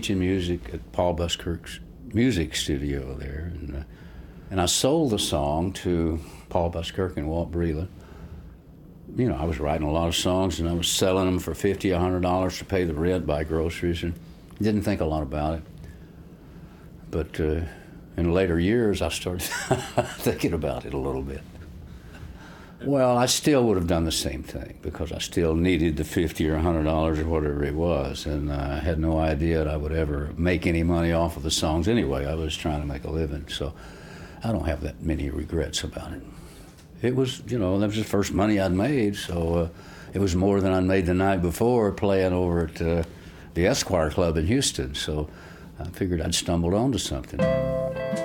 teaching music at Paul Buskirk's music studio there. And I sold the song to Paul Buskirk and Walt Breland. You know, I was writing a lot of songs, and I was selling them for $50, $100 to pay the rent, buy groceries, and didn't think a lot about it. But in later years, I started thinking about it a little bit. Well, I still would have done the same thing because I still needed the $50 or $100 or whatever it was, and I had no idea that I would ever make any money off of the songs anyway. I was trying to make a living, so I don't have that many regrets about it. It was, you know, that was the first money I'd made, so it was more than I'd made the night before playing over at the Esquire Club in Houston, so I figured I'd stumbled onto something.